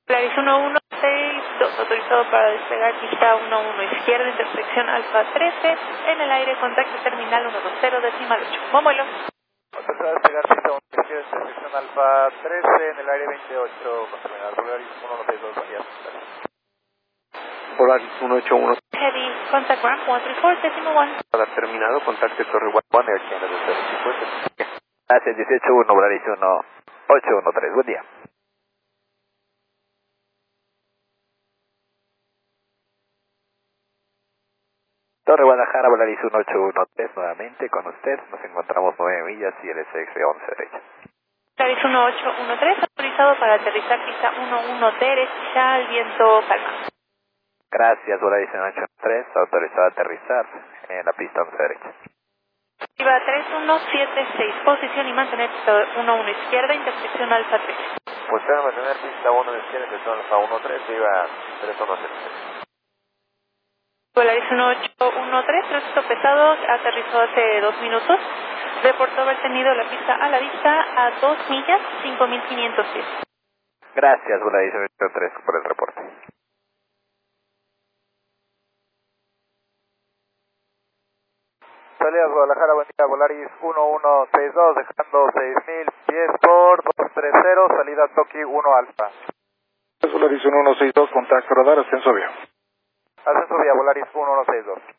Polaris 1162, autorizado para despegar pista 11 izquierda, intersección Alfa 13, en el aire, contacto terminal 120, decimal 8. Mómuelo. Autorizado a despegar pista 1 izquierda, intersección Alfa 13, en el aire 28, con terminal Polaris 1162, valía. Polaris 181. Heavy, contact ramp 134, decimal 1. Para terminado, contacte Torre 1, Air Channel 050. Gracias, 18-1, Polaris 1813, buen día. Torre Guadalajara, Polaris 1813, nuevamente con usted, nos encontramos 9 millas y el SX 11 derecha. Polaris 1813, autorizado para aterrizar pista 11 derecha, al viento calma. Gracias, Polaris 1813, autorizado a aterrizar en la pista 11 derecha. Iba 3176, posición y mantener pista 11 izquierda, intersección Alfa 13. Posición a mantener pista 1 izquierda, intersección Alfa 13, iba 3176. Polaris 1813, tránsito pesado, aterrizó hace 2 minutos. Reportó haber tenido la pista a la vista a 2 millas, 5500 pies. Gracias, Polaris 1813, por el reporte. Salidas Guadalajara, buen día, Polaris 1162, dejando 6000 pies por 230, salida Toki 1 Alfa. Polaris 1162, contacto radar, ascenso vía. Ascenso vía, Polaris 1162.